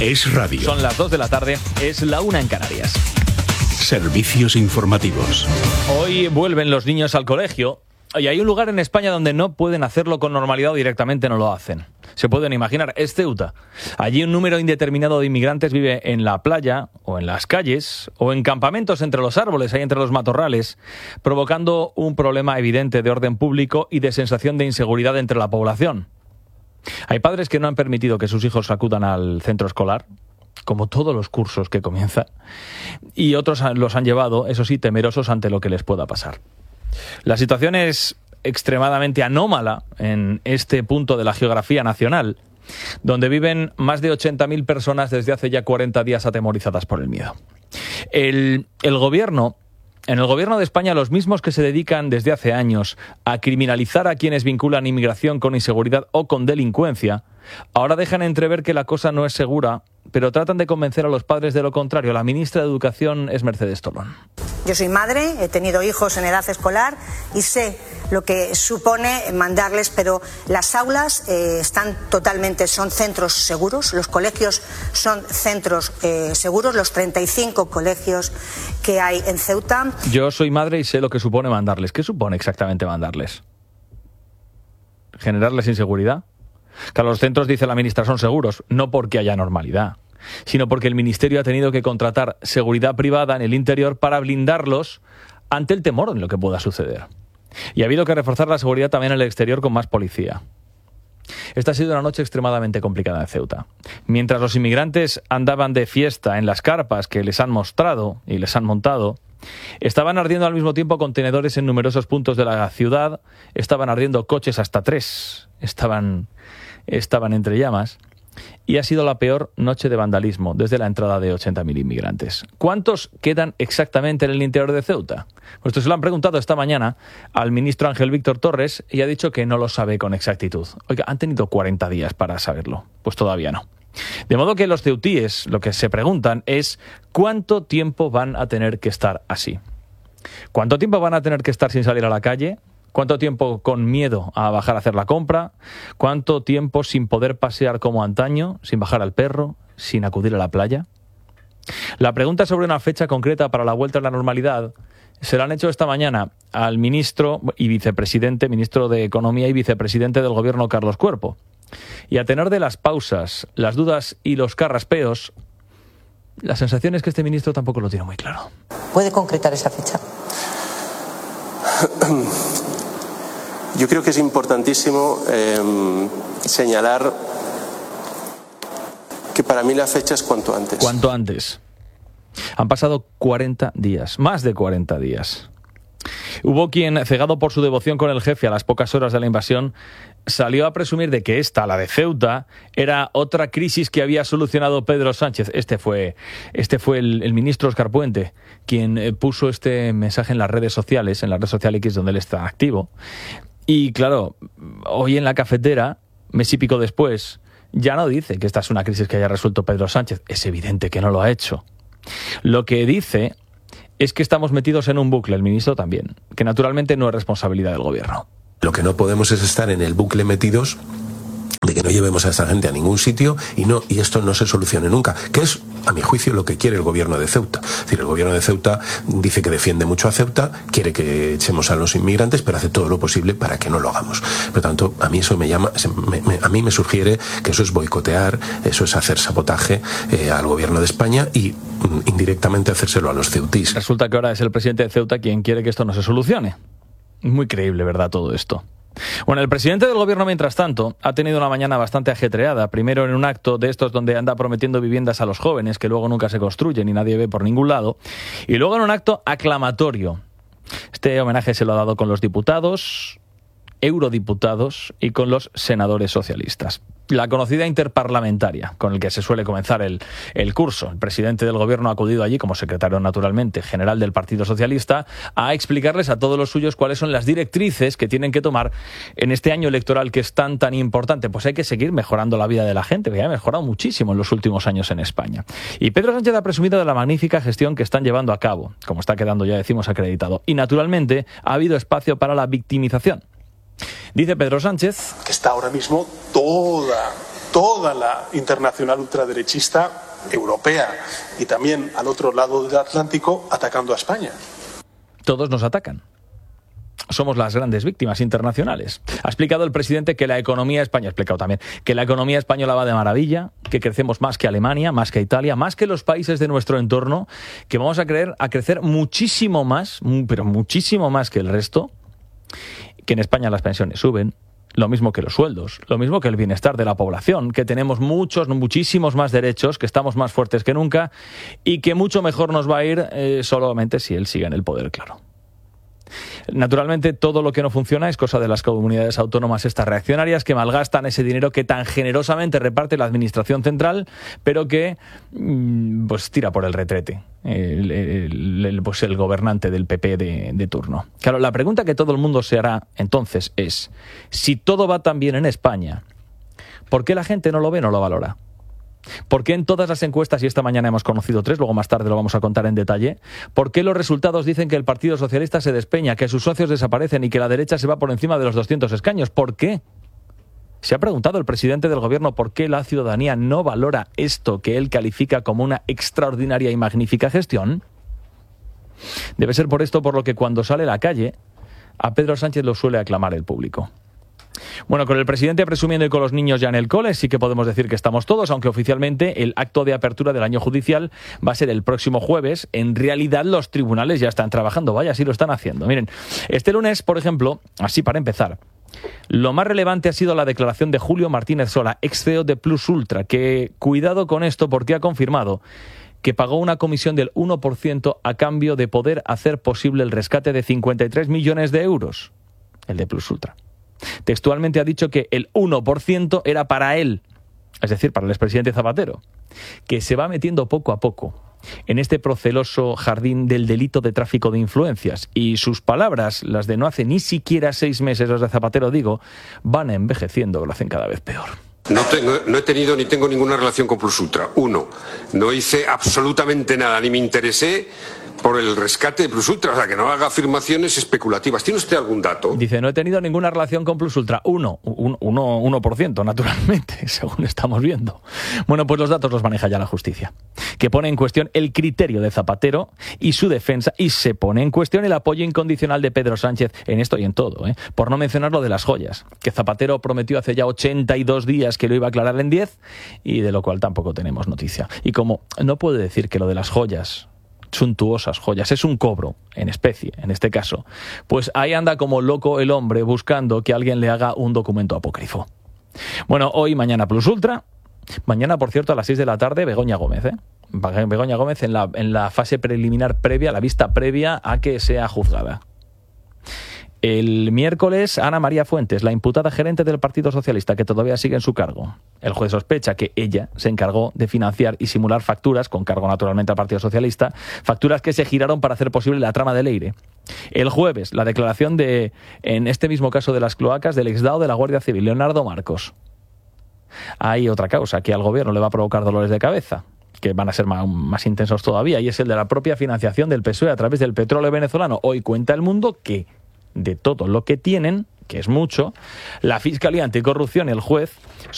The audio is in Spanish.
Es radio. Son las 2 de la tarde, es la 1 en Canarias. Servicios informativos. Hoy vuelven los niños al colegio y hay un lugar en España donde no pueden hacerlo con normalidad o directamente no lo hacen. Se pueden imaginar, es Ceuta. Allí un número indeterminado de inmigrantes vive en la playa o en las calles o en campamentos entre los árboles, ahí entre los matorrales, provocando un problema evidente de orden público y de sensación de inseguridad entre la población. Hay padres que no han permitido que sus hijos acudan al centro escolar, como todos los cursos que comienzan, y otros los han llevado, eso sí, temerosos ante lo que les pueda pasar. La situación es extremadamente anómala en este punto de la geografía nacional, donde viven más de 80.000 personas desde hace ya 40 días atemorizadas por el miedo. En el gobierno de España, los mismos que se dedican desde hace años a criminalizar a quienes vinculan inmigración con inseguridad o con delincuencia, ahora dejan entrever que la cosa no es segura, pero tratan de convencer a los padres de lo contrario. La ministra de Educación es Mercedes Tolón. Yo soy madre, he tenido hijos en edad escolar y sé lo que supone mandarles, pero las aulas son centros seguros, los colegios son centros seguros, los 35 colegios que hay en Ceuta. Yo soy madre y sé lo que supone mandarles. ¿Qué supone exactamente mandarles? ¿Generarles inseguridad? Claro, los centros, dice la ministra, son seguros, no porque haya normalidad, sino porque el Ministerio ha tenido que contratar seguridad privada en el interior para blindarlos ante el temor en lo que pueda suceder. Y ha habido que reforzar la seguridad también en el exterior con más policía. Esta ha sido una noche extremadamente complicada en Ceuta. Mientras los inmigrantes andaban de fiesta en las carpas que les han mostrado y les han montado, estaban ardiendo al mismo tiempo contenedores en numerosos puntos de la ciudad, estaban ardiendo coches hasta 3, estaban entre llamas, y ha sido la peor noche de vandalismo desde la entrada de 80.000 inmigrantes. ¿Cuántos quedan exactamente en el interior de Ceuta? Pues esto se lo han preguntado esta mañana al ministro Ángel Víctor Torres y ha dicho que no lo sabe con exactitud. Oiga, han tenido 40 días para saberlo, pues todavía no. De modo que los ceutíes lo que se preguntan es ¿cuánto tiempo van a tener que estar así? ¿Cuánto tiempo van a tener que estar sin salir a la calle? ¿Cuánto tiempo con miedo a bajar a hacer la compra? ¿Cuánto tiempo sin poder pasear como antaño, sin bajar al perro, sin acudir a la playa? La pregunta sobre una fecha concreta para la vuelta a la normalidad se la han hecho esta mañana al ministro y vicepresidente, ministro de Economía y vicepresidente del Gobierno, Carlos Cuerpo. Y a tenor de las pausas, las dudas y los carraspeos, la sensación es que este ministro tampoco lo tiene muy claro. ¿Puede concretar esa fecha? Yo creo que es importantísimo señalar que para mí la fecha es cuanto antes. Cuanto antes. Han pasado 40 días, más de 40 días. Hubo quien, cegado por su devoción con el jefe a las pocas horas de la invasión, salió a presumir de que esta, la de Ceuta, era otra crisis que había solucionado Pedro Sánchez. Este fue el ministro Óscar Puente, quien puso este mensaje en las redes sociales, en la red social X donde él está activo. Y claro, hoy en la cafetera, mes y pico después, ya no dice que esta es una crisis que haya resuelto Pedro Sánchez. Es evidente que no lo ha hecho. Lo que dice es que estamos metidos en un bucle, el ministro también, que naturalmente no es responsabilidad del gobierno. Lo que no podemos es estar en el bucle metidos de que no llevemos a esta gente a ningún sitio y esto no se solucione nunca, que es, a mi juicio, lo que quiere el gobierno de Ceuta. Es decir, el gobierno de Ceuta dice que defiende mucho a Ceuta, quiere que echemos a los inmigrantes, pero hace todo lo posible para que no lo hagamos. Por lo tanto, a mí eso a mí me sugiere que eso es boicotear, eso es hacer sabotaje al gobierno de España y indirectamente hacérselo a los ceutíes. Resulta que ahora es el presidente de Ceuta quien quiere que esto no se solucione. Muy creíble, ¿verdad?, todo esto. Bueno, el presidente del gobierno, mientras tanto, ha tenido una mañana bastante ajetreada. Primero en un acto de estos donde anda prometiendo viviendas a los jóvenes que luego nunca se construyen y nadie ve por ningún lado. Y luego en un acto aclamatorio. Este homenaje se lo ha dado con los diputados, eurodiputados y con los senadores socialistas. La conocida interparlamentaria, con el que se suele comenzar el curso. El presidente del gobierno ha acudido allí, como secretario naturalmente general del Partido Socialista, a explicarles a todos los suyos cuáles son las directrices que tienen que tomar en este año electoral que es tan importante. Pues hay que seguir mejorando la vida de la gente, que ha mejorado muchísimo en los últimos años en España. Y Pedro Sánchez ha presumido de la magnífica gestión que están llevando a cabo, como está quedando, ya decimos, acreditado. Y naturalmente ha habido espacio para la victimización. Dice Pedro Sánchez que está ahora mismo toda toda la internacional ultraderechista europea y también al otro lado del Atlántico atacando a España. Todos nos atacan. Somos las grandes víctimas internacionales. Ha explicado el presidente que la economía española, ha explicado también que la economía española va de maravilla, que crecemos más que Alemania, más que Italia, más que los países de nuestro entorno, que vamos a crecer muchísimo más, pero muchísimo más que el resto, que en España las pensiones suben, lo mismo que los sueldos, lo mismo que el bienestar de la población, que tenemos muchísimos más derechos, que estamos más fuertes que nunca y que mucho mejor nos va a ir solamente si él sigue en el poder, claro. Naturalmente, todo lo que no funciona es cosa de las comunidades autónomas estas reaccionarias que malgastan ese dinero que tan generosamente reparte la administración central, pero que pues tira por el retrete el gobernante del PP de turno. Claro, la pregunta que todo el mundo se hará entonces es: si todo va tan bien en España, ¿por qué la gente no lo ve, no lo valora? ¿Por qué en todas las encuestas, y esta mañana hemos conocido 3, luego más tarde lo vamos a contar en detalle, por qué los resultados dicen que el Partido Socialista se despeña, que sus socios desaparecen y que la derecha se va por encima de los 200 escaños? ¿Por qué? ¿Se ha preguntado el presidente del gobierno por qué la ciudadanía no valora esto que él califica como una extraordinaria y magnífica gestión? Debe ser por esto por lo que cuando sale a la calle, a Pedro Sánchez lo suele aclamar el público. Bueno, con el presidente presumiendo y con los niños ya en el cole, sí que podemos decir que estamos todos, aunque oficialmente el acto de apertura del año judicial va a ser el próximo jueves. En realidad los tribunales ya están trabajando, vaya, sí lo están haciendo. Miren, este lunes, por ejemplo, así para empezar, lo más relevante ha sido la declaración de Julio Martínez Sola, ex CEO de Plus Ultra, que, cuidado con esto porque ha confirmado que pagó una comisión del 1% a cambio de poder hacer posible el rescate de 53 millones de euros, el de Plus Ultra. Textualmente ha dicho que el 1% era para él, es decir, para el expresidente Zapatero, que se va metiendo poco a poco en este proceloso jardín del delito de tráfico de influencias. Y sus palabras, las de no hace ni siquiera 6 meses, las de Zapatero, digo, van envejeciendo, lo hacen cada vez peor. No he tenido ni tengo ninguna relación con Plus Ultra. 1, no hice absolutamente nada, ni me interesé por el rescate de Plus Ultra, o sea, que no haga afirmaciones especulativas. ¿Tiene usted algún dato? Dice, no he tenido ninguna relación con Plus Ultra. 1%, naturalmente, según estamos viendo. Bueno, pues los datos los maneja ya la justicia, que pone en cuestión el criterio de Zapatero y su defensa, y se pone en cuestión el apoyo incondicional de Pedro Sánchez en esto y en todo, por no mencionar lo de las joyas, que Zapatero prometió hace ya 82 días que lo iba a aclarar en 10, y de lo cual tampoco tenemos noticia. Y como no puede decir que lo de las joyas, suntuosas joyas, es un cobro en especie, en este caso, pues ahí anda como loco el hombre buscando que alguien le haga un documento apócrifo. Bueno, hoy, mañana Plus Ultra, mañana, por cierto, a las 6 de la tarde, Begoña Gómez, Begoña Gómez en la fase preliminar previa, la vista previa a que sea juzgada. El miércoles, Ana María Fuentes, la imputada gerente del Partido Socialista, que todavía sigue en su cargo. El juez sospecha que ella se encargó de financiar y simular facturas, con cargo naturalmente al Partido Socialista, facturas que se giraron para hacer posible la trama de Leire. El jueves, la declaración en este mismo caso de las cloacas, del exdao de la Guardia Civil, Leonardo Marcos. Hay otra causa que al gobierno le va a provocar dolores de cabeza, que van a ser más intensos todavía, y es el de la propia financiación del PSOE a través del petróleo venezolano. Hoy cuenta El Mundo que de todo lo que tienen, que es mucho, la Fiscalía Anticorrupción y el juez